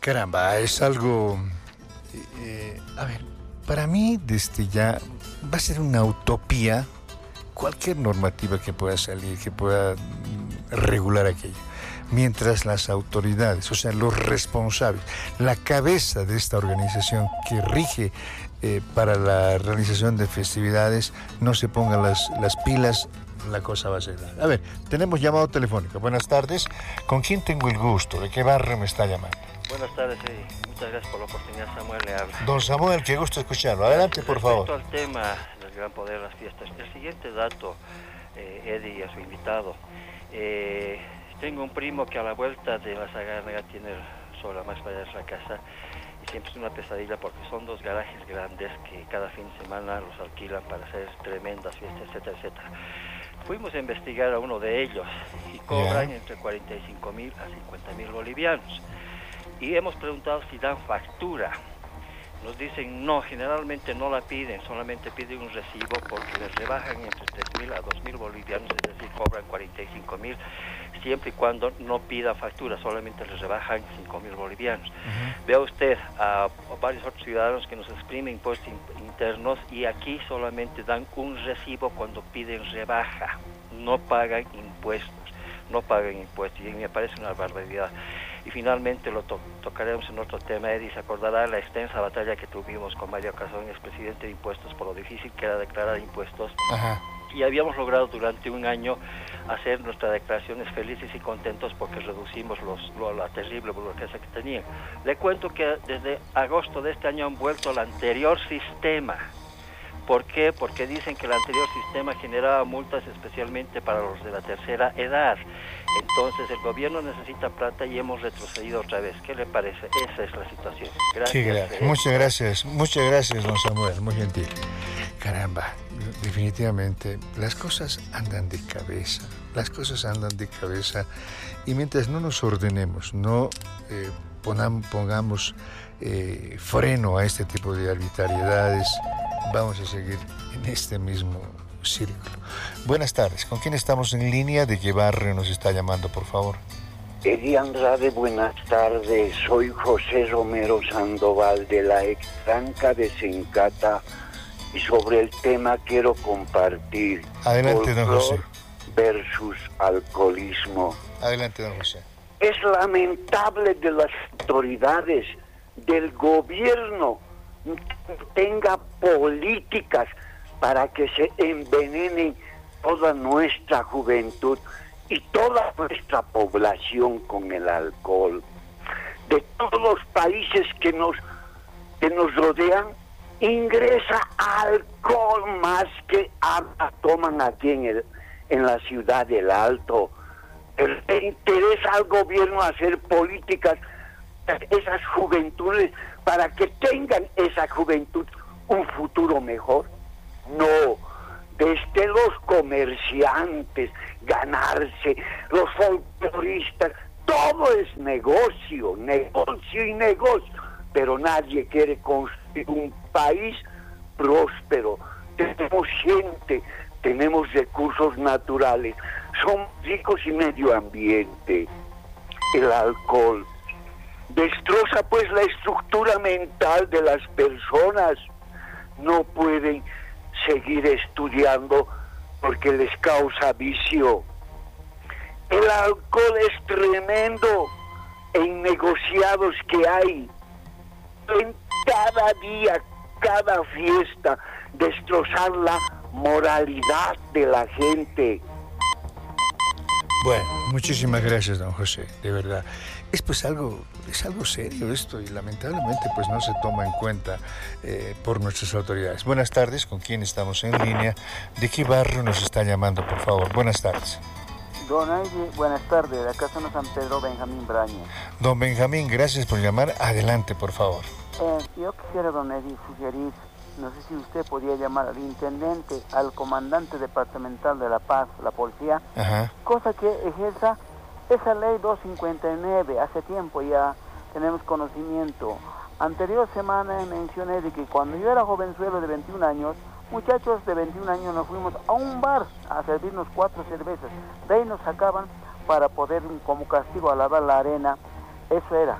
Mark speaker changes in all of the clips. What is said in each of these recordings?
Speaker 1: Caramba, es algo... a ver, para mí desde ya va a ser una utopía cualquier normativa que pueda salir, que pueda regular aquello. Mientras las autoridades, o sea, los responsables, la cabeza de esta organización que rige para la realización de festividades, no se pongan las pilas, la cosa va a ser grave. A ver, tenemos llamado telefónico. Buenas tardes. ¿Con quién tengo el gusto? ¿De qué barrio me está llamando?
Speaker 2: Buenas tardes, muchas gracias por la oportunidad. Samuel le habla.
Speaker 1: Don Samuel, qué gusto escucharlo. Adelante, por favor.
Speaker 2: Respecto al tema del Gran Poder de las Fiestas, el siguiente dato, Eddie y a su invitado. Tengo un primo que a la vuelta de la Sagárnaga tiene sobre la más para la casa y siempre es una pesadilla porque son dos garajes grandes que cada fin de semana los alquilan para hacer tremendas fiestas, etcétera, etcétera. Fuimos a investigar a uno de ellos y cobran entre 45.000 a 50.000 bolivianos. Y hemos preguntado si dan factura. Nos dicen no, generalmente no la piden, solamente piden un recibo porque les rebajan entre 3.000 a 2.000 bolivianos, es decir, cobran 45.000, siempre y cuando no pida factura, solamente les rebajan 5.000 bolivianos. Vea usted a varios otros ciudadanos que nos exprimen impuestos internos y aquí solamente dan un recibo cuando piden rebaja, no pagan impuestos, y me parece una barbaridad. Y finalmente lo tocaremos en otro tema. Eddie se acordará de la extensa batalla que tuvimos con Mario Casón, expresidente de impuestos, por lo difícil que era declarar impuestos.
Speaker 1: Ajá.
Speaker 2: Y habíamos logrado durante un año hacer nuestras declaraciones felices y contentos porque reducimos la terrible burocracia que tenían. Le cuento que desde agosto de este año han vuelto al anterior sistema. ¿Por qué? Porque dicen que el anterior sistema generaba multas especialmente para los de la tercera edad. Entonces el gobierno necesita plata y hemos retrocedido otra vez. ¿Qué le parece? Esa es la situación. Gracias.
Speaker 1: Sí, gracias. Muchas gracias, don Samuel, muy gentil. Caramba, definitivamente las cosas andan de cabeza, y mientras no nos ordenemos, no pongamos freno a este tipo de arbitrariedades, vamos a seguir en este mismo círculo. Buenas tardes, ¿con quién estamos en línea? ¿De qué barrio nos está llamando, por favor?
Speaker 3: Eddie Andrade, buenas tardes. Soy José Romero Sandoval de la ex Tranca de Sencata y sobre el tema quiero compartir.
Speaker 1: Adelante, don José.
Speaker 3: Versus alcoholismo.
Speaker 1: Adelante, don José.
Speaker 3: Es lamentable de las autoridades del gobierno tenga políticas para que se envenenen toda nuestra juventud y toda nuestra población con el alcohol. De todos los países que nos rodean, ingresa alcohol más que agua toman aquí en la ciudad del Alto. Le interesa al gobierno hacer políticas esas juventudes para que tengan esa juventud un futuro mejor. No, desde los comerciantes, ganarse, los folcloristas, todo es negocio, pero nadie quiere construir un país próspero. Tenemos gente, tenemos recursos naturales, somos ricos y medio ambiente. El alcohol destroza pues la estructura mental de las personas. No pueden seguir estudiando porque les causa vicio. El alcohol es tremendo en negociados que hay. En cada día, cada fiesta, destrozar la moralidad de la gente.
Speaker 1: Bueno, muchísimas gracias, don José, de verdad. Es algo serio esto y lamentablemente pues no se toma en cuenta por nuestras autoridades. Buenas tardes, ¿con quién estamos en línea? ¿De qué barrio nos está llamando, por favor? Buenas tardes.
Speaker 4: Don Aide, buenas tardes, de acá son San Pedro, Benjamín Braña.
Speaker 1: Don Benjamín, gracias por llamar. Adelante, por favor.
Speaker 4: Yo quisiera, don Aide, sugerir, no sé si usted podría llamar al intendente, al comandante departamental de La Paz, la policía, cosa que ejerza esa ley 259, hace tiempo ya tenemos conocimiento. Anterior semana mencioné de que cuando yo era jovenzuelo de 21 años, muchachos de 21 años nos fuimos a un bar a servirnos 4 cervezas. De ahí nos sacaban para poder, como castigo, a lavar la arena. Eso era.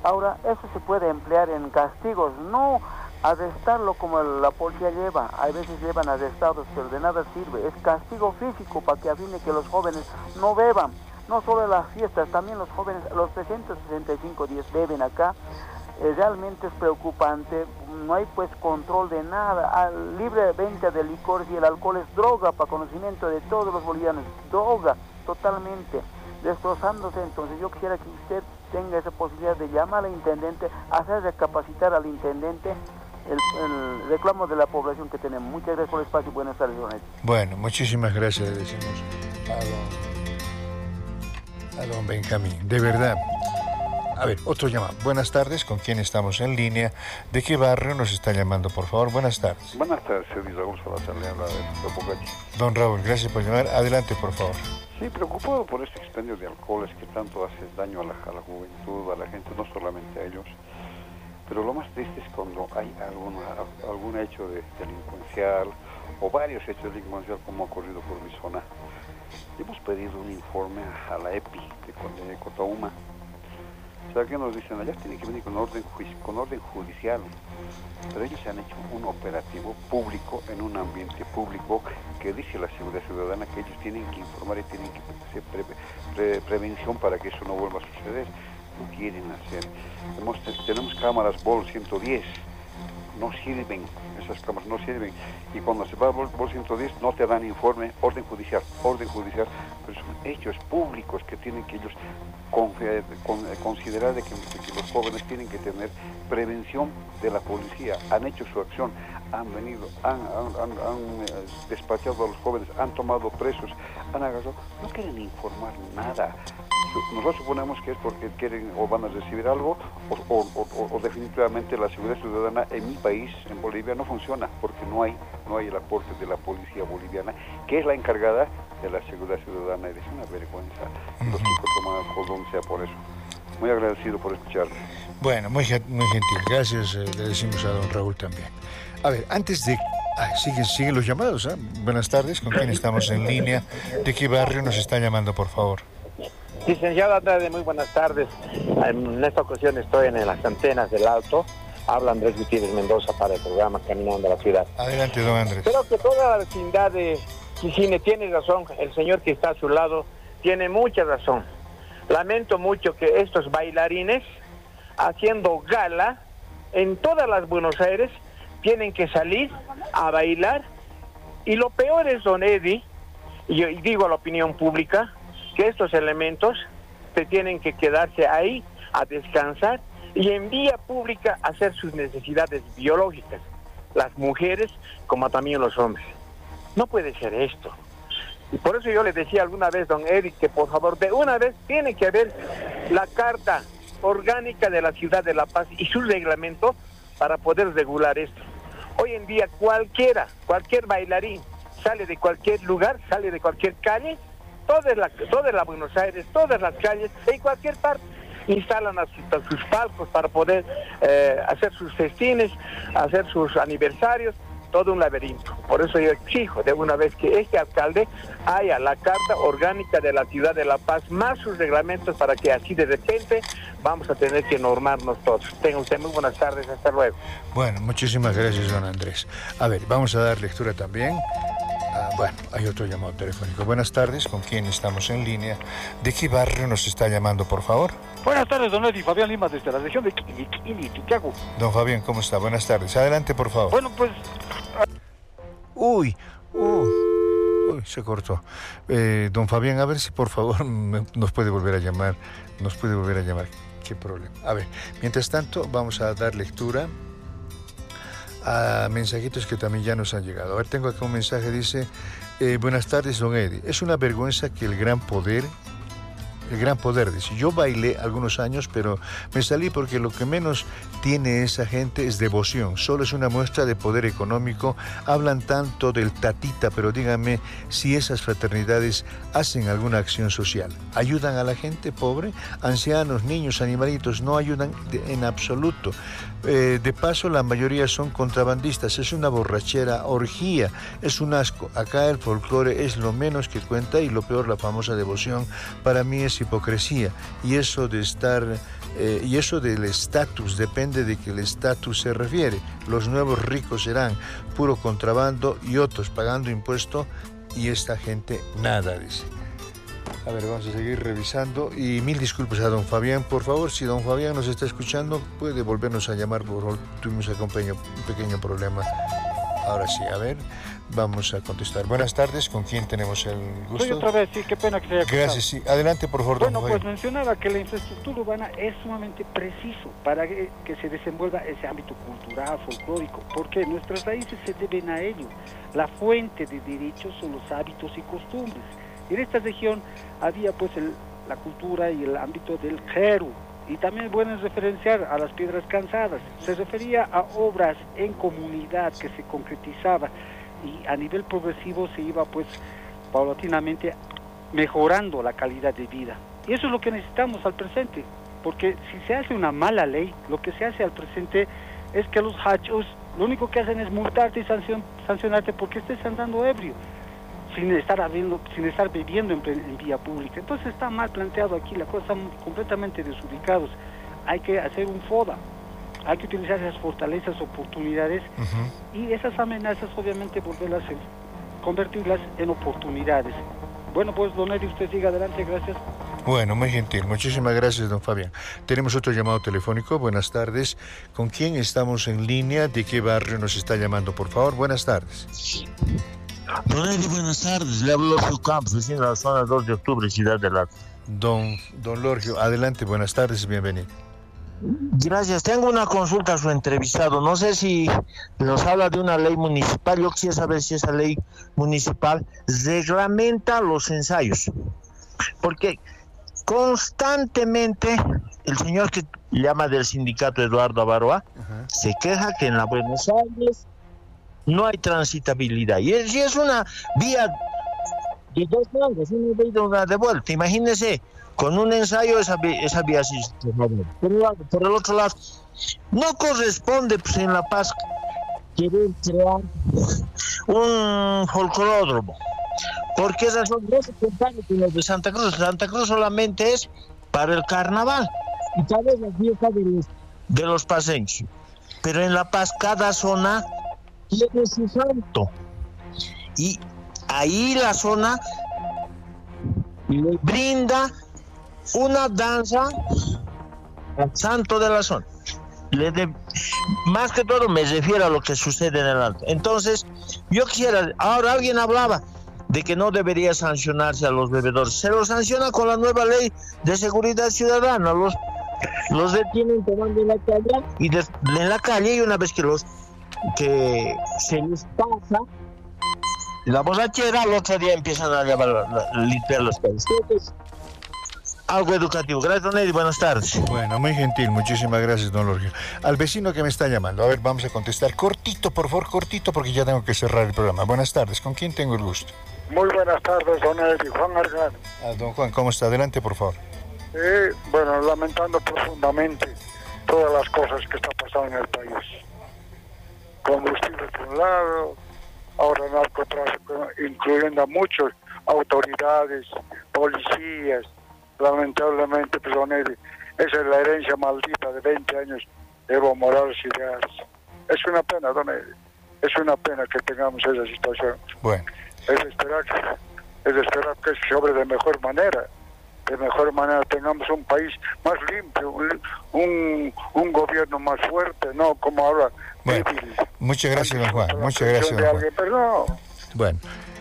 Speaker 4: Ahora, eso se puede emplear en castigos, no arrestarlo como la policía lleva. Hay veces llevan arrestados, pero de nada sirve. Es castigo físico para que afine que los jóvenes no beban. No solo en las fiestas, también los jóvenes, los 365 días beben acá. Realmente es preocupante, no hay pues control de nada. Libre venta de licores y el alcohol es droga, para conocimiento de todos los bolivianos, droga totalmente, destrozándose. Entonces yo quisiera que usted tenga esa posibilidad de llamar al intendente, hacer recapacitar al intendente el reclamo de la población que tenemos. Muchas gracias por el espacio y buenas tardes, don Ed.
Speaker 1: Bueno, muchísimas gracias, le decimos a don Benjamín, de verdad. A ver, otro llamado. Buenas tardes, ¿con quién estamos en línea? ¿De qué barrio nos está llamando, por favor? Buenas tardes.
Speaker 5: Buenas tardes, soy Raúl Salazar, le habla de Topocachi.
Speaker 1: Don Raúl, gracias por llamar. Adelante, por favor.
Speaker 5: Sí, preocupado por este expendio de alcoholes que tanto hace daño a la juventud, a la gente, no solamente a ellos. Pero lo más triste es cuando hay algún hecho delincuencial o varios hechos delincuencial como ha ocurrido por mi zona. Hemos pedido un informe a la EPI de Cotauma. O sea, que nos dicen, allá tienen que venir con orden judicial, pero ellos se han hecho un operativo público en un ambiente público que dice la seguridad ciudadana que ellos tienen que informar y tienen que hacer prevención para que eso no vuelva a suceder. No quieren hacer. Tenemos cámaras BOL 110, no sirven, esas cámaras no sirven, y cuando se va a BOL 110 no te dan informe, orden judicial, pero son hechos públicos que tienen que ellos considerar de que los jóvenes tienen que tener prevención de la policía. Han hecho su acción, han venido, han despachado a los jóvenes, han tomado presos, han agarrado, no quieren informar nada. Nosotros suponemos que es porque quieren o van a recibir algo o definitivamente la seguridad ciudadana en mi país, en Bolivia, no funciona porque no hay el aporte de la policía boliviana, que es la encargada de la seguridad ciudadana, y es una vergüenza. Los chicos toman cordón sea por eso. Muy agradecido por escucharme.
Speaker 1: Bueno, muy gentil. Gracias, le decimos a don Raúl también. A ver, antes de... siguen los llamados, ¿eh? Buenas tardes, ¿con quién estamos en línea? ¿De qué barrio nos está llamando, por favor?
Speaker 6: Licenciado Andrade, muy buenas tardes. En esta ocasión estoy en las antenas del Alto. Habla Andrés Gutiérrez Mendoza para el programa Caminando a la Ciudad.
Speaker 1: Adelante, don Andrés.
Speaker 6: Creo que toda la vecindad de Quisine tiene razón. El señor que está a su lado tiene mucha razón. Lamento mucho que estos bailarines, haciendo gala en todas las Buenos Aires, tienen que salir a bailar. Y lo peor es, don Eddie, y yo digo a la opinión pública, que estos elementos se tienen que quedarse ahí a descansar y en vía pública hacer sus necesidades biológicas, las mujeres como también los hombres. No puede ser esto. Y por eso yo le decía alguna vez, don Eric, que por favor, de una vez tiene que haber la Carta Orgánica de la Ciudad de La Paz y su reglamento para poder regular esto. Hoy en día cualquier bailarín sale de cualquier lugar, sale de cualquier calle, toda la Buenos Aires, todas las calles, en cualquier parte, instalan sus palcos para poder hacer sus festines, hacer sus aniversarios, todo un laberinto. Por eso yo exijo de una vez que este alcalde haya la Carta Orgánica de la Ciudad de La Paz, más sus reglamentos, para que así de repente vamos a tener que normarnos todos. Tenga usted muy buenas tardes, hasta luego.
Speaker 1: Bueno, muchísimas gracias, don Andrés. A ver, vamos a dar lectura también. Bueno, hay otro llamado telefónico. Buenas tardes, ¿con quién estamos en línea? ¿De qué barrio nos está llamando, por favor?
Speaker 7: Buenas tardes, don Eddie. Fabián Lima, desde la región de Iquiagu.
Speaker 1: Don Fabián, ¿cómo está? Buenas tardes. Adelante, por favor.
Speaker 7: Bueno, pues...
Speaker 1: Uy, se cortó. Don Fabián, a ver si por favor nos puede volver a llamar. Qué problema. A ver, mientras tanto, vamos a dar lectura a mensajitos que también ya nos han llegado. A ver, tengo acá un mensaje, dice: buenas tardes, don Eddie. Es una vergüenza que el gran poder, dice, yo bailé algunos años, pero me salí porque lo que menos tiene esa gente es devoción, solo es una muestra de poder económico. Hablan tanto del tatita, pero díganme si esas fraternidades hacen alguna acción social, ayudan a la gente pobre, ancianos, niños, animalitos, no ayudan en absoluto. De paso, la mayoría son contrabandistas, es una borrachera, orgía, es un asco. Acá el folclore es lo menos que cuenta y lo peor la famosa devoción. Para mí es es hipocresía. Y eso de estar, y eso del estatus, depende de qué el estatus se refiere. Los nuevos ricos serán puro contrabando y otros pagando impuestos y esta gente nada, dice. A ver, vamos a seguir revisando y mil disculpas a don Fabián. Por favor, si don Fabián nos está escuchando, puede volvernos a llamar. Por favor, tuvimos un pequeño problema. Ahora sí, a ver, vamos a contestar. Buenas tardes, ¿con quién tenemos el gusto?
Speaker 7: Soy otra vez, sí, qué pena que se haya cortado.
Speaker 1: Gracias, sí. Adelante, por favor,
Speaker 7: Bueno,
Speaker 1: don Fabián.
Speaker 7: pues mencionaba que la infraestructura urbana es sumamente preciso para que se desenvuelva ese ámbito cultural, folclórico, porque nuestras raíces se deben a ello. La fuente de derechos son los hábitos y costumbres. En esta región había pues la cultura y el ámbito del Jeru, y también bueno referenciar a las piedras cansadas. Se refería a obras en comunidad que se concretizaba y a nivel progresivo se iba pues paulatinamente mejorando la calidad de vida. Y eso es lo que necesitamos al presente, porque si se hace una mala ley, lo que se hace al presente es que los hachos lo único que hacen es multarte y sancionarte porque estés andando ebrio, sin estar bebiendo en vía pública. Entonces está mal planteado aquí, la cosa, estamos completamente desubicados. Hay que hacer un FODA, hay que utilizar esas fortalezas, oportunidades, y esas amenazas obviamente convertirlas en oportunidades. Bueno, pues don Edi, usted siga adelante, gracias.
Speaker 1: Bueno, muy gentil, muchísimas gracias, don Fabián. Tenemos otro llamado telefónico, buenas tardes. ¿Con quién estamos en línea? ¿De qué barrio nos está llamando, por favor? Buenas tardes.
Speaker 8: Don Edi, buenas tardes. Le hablo Lorgio Campos, vecino de la zona 2 de octubre, Ciudad del Alto.
Speaker 1: Don Lorgio, adelante, buenas tardes y bienvenido.
Speaker 8: Gracias. Tengo una consulta a su entrevistado. No sé si nos habla de una ley municipal. Yo quisiera saber si esa ley municipal reglamenta los ensayos. Porque constantemente el señor que llama del sindicato Eduardo Avaroa se queja que en la Buenos Aires no hay transitabilidad. Y es una vía de dos lados, una de ida y una de vuelta. Imagínese, con un ensayo esa vía sí se mueve. Por el otro lado, no corresponde pues, en La Paz querer crear un folclódromo, porque esas son no se comparan con los de Santa Cruz. Santa Cruz solamente es para el carnaval y tal vez la fiesta de los paseños. Pero en La Paz cada zona tiene su santo y ahí la zona le brinda una danza al santo de la zona. Más que todo me refiero a lo que sucede en el alto. Entonces yo quisiera, ahora alguien hablaba de que no debería sancionarse a los bebedores. Se los sanciona con la nueva ley de seguridad ciudadana. Los detienen tomando en la calle y una vez que se les pasa la borrachera, al otro día empiezan a limpiar los calles. Algo educativo. Gracias, don Edi. Buenas tardes.
Speaker 1: Bueno, muy gentil. Muchísimas gracias, don Lorgio. Al vecino que me está llamando. A ver, vamos a contestar. Cortito, por favor, cortito, porque ya tengo que cerrar el programa. Buenas tardes. ¿Con quién tengo el gusto?
Speaker 9: Muy buenas tardes, don Edi. Juan Argano.
Speaker 1: Don Juan, ¿cómo está? Adelante, por favor.
Speaker 9: Bueno, lamentando profundamente todas las cosas que están pasando en el país. Combustible por un lado, ahora narcotráfico, incluyendo a muchas autoridades, policías. Lamentablemente, pues, don Edi, esa es la herencia maldita de 20 años de Evo Morales y de Arce. Es una pena, don Edi. Es una pena que tengamos esa situación.
Speaker 1: Bueno.
Speaker 9: Es de esperar que se obre de mejor manera. De mejor manera tengamos un país más limpio, un gobierno más fuerte, no como ahora.
Speaker 1: Bueno, muchas gracias, don Juan. Muchas gracias, don Juan.
Speaker 9: Pero no.
Speaker 1: Bueno,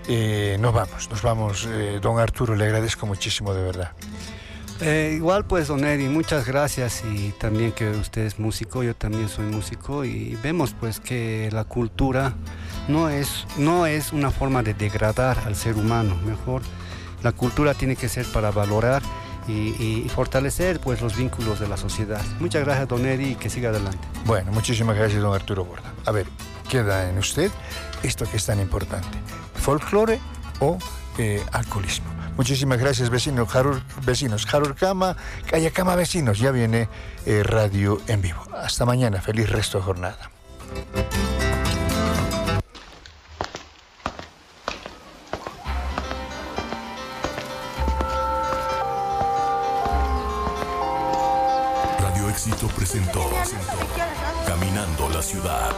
Speaker 1: nos vamos. Don Arturo, le agradezco muchísimo, de verdad.
Speaker 10: Igual pues, don Edi, muchas gracias, y también que usted es músico, yo también soy músico, y vemos pues que la cultura no es una forma de degradar al ser humano. Mejor la cultura tiene que ser para valorar y fortalecer pues los vínculos de la sociedad. Muchas gracias, don Edi, y que siga adelante.
Speaker 1: Bueno, muchísimas gracias, don Arturo Borda. A ver, queda en usted esto que es tan importante: folclore o alcoholismo. Muchísimas gracias, vecinos. Jarurcama, Cayacama, vecinos. Ya viene Radio en Vivo. Hasta mañana. Feliz resto de jornada.
Speaker 11: Radio Éxito presentó Caminando la Ciudad.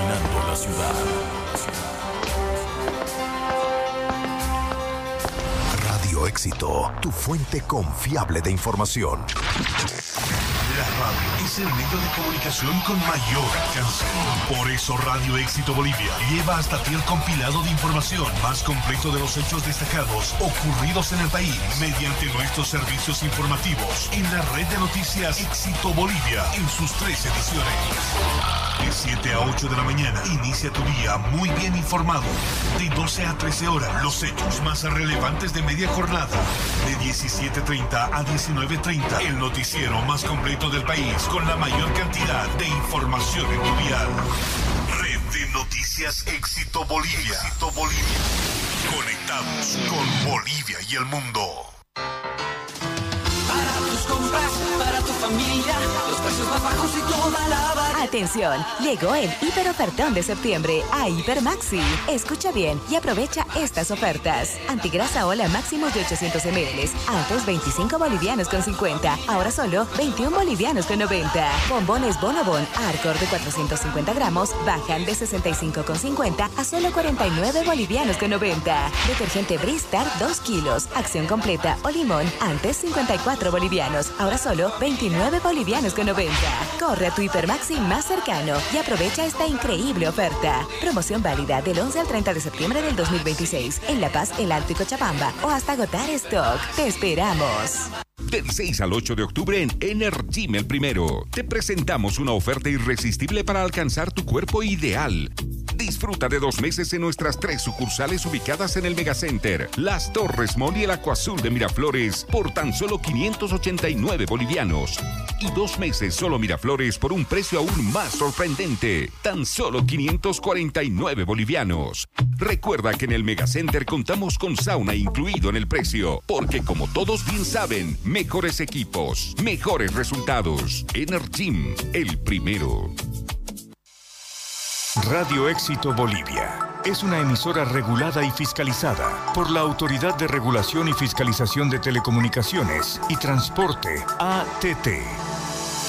Speaker 11: Radio Éxito, tu fuente confiable de información. La radio es el medio de comunicación con mayor alcance. Por eso Radio Éxito Bolivia lleva hasta ti el compilado de información más completo de los hechos destacados ocurridos en el país mediante nuestros servicios informativos en la red de noticias Éxito Bolivia en sus 3 ediciones. De 7 a 8 de la mañana, inicia tu día muy bien informado. De 12 a 13 horas, los hechos más relevantes de media jornada. De 17:30 a 19:30, el noticiero más completo del país con la mayor cantidad de información en tu dial. Red de Noticias Éxito Bolivia. Conectados con Bolivia y el mundo.
Speaker 12: Para tus compras, para tu familia, los precios más bajos y toda la variedad.
Speaker 13: Atención, llegó el hiperofertón de septiembre a Hipermaxi. Escucha bien y aprovecha estas ofertas. Antigrasa Ola máximos de 800 ml, antes 25 bolivianos con 50, ahora solo 21 bolivianos con 90. Bombones Bonobon Arcor de 450 gramos bajan de 65,50 a solo 49 bolivianos con 90. Detergente Bristar 2 kilos, acción completa o limón, antes 54 bolivianos, ahora solo 29 bolivianos con 90. Corre a tu Hipermaxi más cercano y aprovecha esta increíble oferta. Promoción válida del 11 al 30 de septiembre del 2026 en La Paz, El Alto y Cochabamba o hasta agotar stock. Te esperamos.
Speaker 14: Del 6 al 8 de octubre en Energym El Primero, te presentamos una oferta irresistible para alcanzar tu cuerpo ideal. Disfruta de 2 meses en nuestras 3 sucursales ubicadas en el Megacenter, Las Torres Mall y el Acuazul de Miraflores por tan solo 589 bolivianos. Y 2 meses solo Miraflores por un precio aún más sorprendente, tan solo 549 bolivianos. Recuerda que en el Megacenter contamos con sauna incluido en el precio, porque como todos bien saben, mejores equipos, mejores resultados. Energym, El Primero.
Speaker 15: Radio Éxito Bolivia es una emisora regulada y fiscalizada por la Autoridad de Regulación y Fiscalización de Telecomunicaciones y Transporte, ATT.